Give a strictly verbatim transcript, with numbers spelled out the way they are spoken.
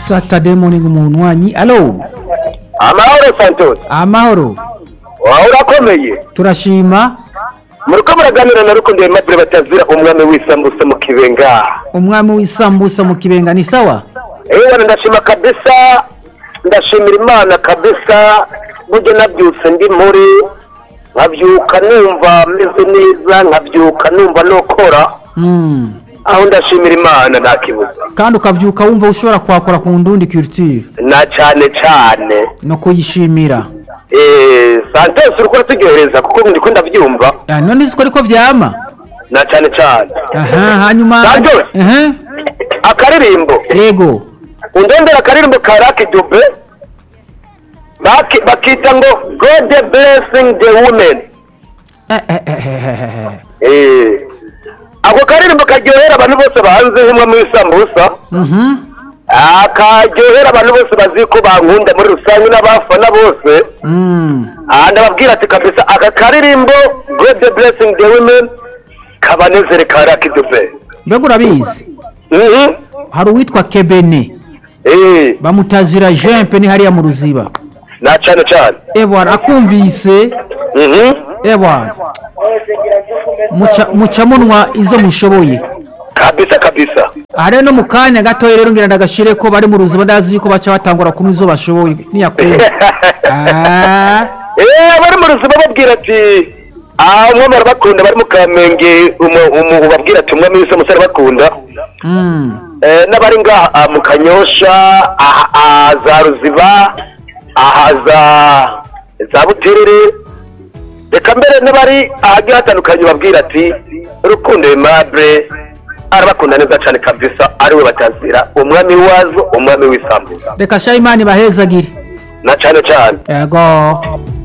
Saturday morning umunywanyi. Allo. Amahoro Santos. Amahoro. Wa urakomeye. Turashima. Muriko muraganira na Rukundo Aimable Batazira umwami w'isambusa mu Kibenga. Umwami w'isambusa mu Kibenga ni sawa? Eh ndashima kabisa. Ndashimira Imana kabisa. Buryo nabyutse ndi muri nkabyuka numva meze neza nkabyuka numva nokora. Mm. Aho ndashimira Imana nakibuza. Kandi ukavyuka wumva ushobora kwakora ku ndundi culture. Na cyane cyane. No kuyishimira. Eh Santos uriko tugereza kuko ndiko ndavyumva. Ah none isiko ariko vyama. Na cyane cyane. Aha hanyuma. Santos. Eh. Akaririmbo. Yego. Undondera akaririmbo ka Lucky Dube. Baki bakita ngo God blessing the women. Eh eh eh. Eh. Ako karirimbo karyohera abantu bose banze himwe mu isambusa. Mhm. Akaryohera abantu bose baziko bankunda muri rusange n'abafana bose. Mm. Ah ndababwira ati kabisa aka karirimbo God blessing the women kabanezere ka Lucky Dube. Mbega urabizi? Mhm. Hari uwitwa Kebene. Eh. Bamutazira Jean Peni hariya mu Ruziba. Na cyane cyane. Eh bwana akumvise. Mhm. Eh bwana. Mucha mucha munwa izo mushoboye. Kabisa kabisa. Are no mukanya gato rero ngira ndagashire ko bari mu Ruziba ndazi yuko baca batangura kumwe izo bashoboye. Niyakumva. Ah. Eh bari mu Ruziba babwira ati ah umwe barabakunda bari mu Kamenge umu ubabwira ati umwe mwese musare bakunda. Mm. Eh nabari ngaha mu Kanyosha aha za Ruziba aha za za Buterere reka mbere nabari ahagiye hatandukanye babwira ati Rukundo Aimable arabakunda neza cyane kabisa ariwe Batazira umwami wazo umwami w'isambusa. Reka Shayimani bahezagire. Na cyane cyane. Yego.